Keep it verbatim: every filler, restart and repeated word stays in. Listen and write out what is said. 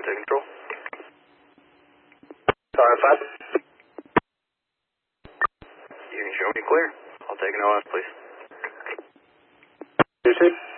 take control. Sorry, five. You can show me clear. I'll take an O S, please. Two, two.